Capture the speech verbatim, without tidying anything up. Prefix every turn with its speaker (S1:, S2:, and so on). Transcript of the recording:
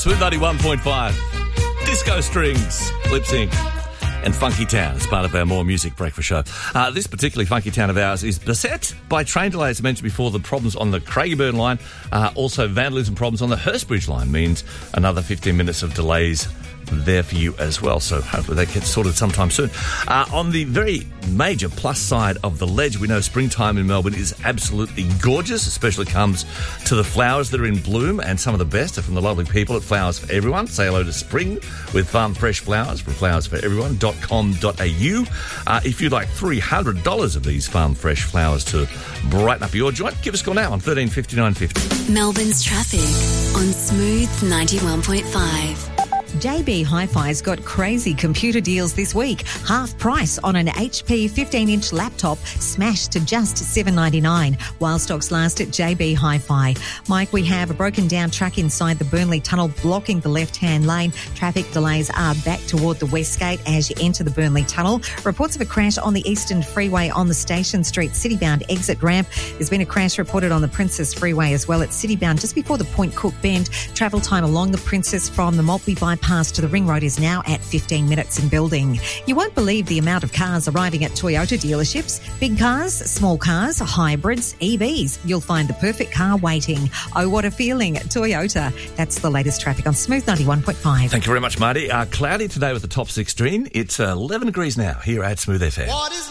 S1: Smooth ninety-one point five. Disco Strings, Lip Sync, and Funky Town as part of our More Music Breakfast show. Uh, this particularly funky town of ours is beset by train delays. I mentioned before the problems on the Craigieburn line. Uh, also, vandalism problems on the Hurstbridge line means another fifteen minutes of delays there for you as well. So hopefully that gets sorted sometime soon. Uh, on the very major plus side of the ledge, we know springtime in Melbourne is absolutely gorgeous, especially comes to the flowers that are in bloom, and some of the best are from the lovely people at Flowers for Everyone. Say hello to spring with farm fresh flowers from flowers for everyone dot com dot a u. Uh, if you'd like three hundred dollars of these farm fresh flowers to brighten up your joint, give us a call now on thirteen fifty-nine fifty.
S2: Melbourne's traffic on Smooth ninety-one point five.
S3: J B Hi-Fi's got crazy computer deals this week. Half price on an H P fifteen-inch laptop smashed to just seven dollars ninety-nine while stocks last at J B Hi-Fi. Mike, we have a broken down truck inside the Burnley Tunnel blocking the left-hand lane. Traffic delays are back toward the West Gate as you enter the Burnley Tunnel. Reports of a crash on the Eastern Freeway on the Station Street City-bound exit ramp. There's been a crash reported on the Princess Freeway as well. It's city-bound just before the Point Cook Bend. Travel time along the Princess from the Maltby Bypass to the Ring Road is now at fifteen minutes in building. You won't believe the amount of cars arriving at Toyota dealerships. Big cars, small cars, hybrids, E Vs. You'll find the perfect car waiting. Oh, what a feeling. Toyota. That's the latest traffic on Smooth ninety-one point five.
S1: Thank you very much, Marty. Uh, cloudy today with the top sixteen. It's uh, eleven degrees now here at Smooth F M.
S4: What is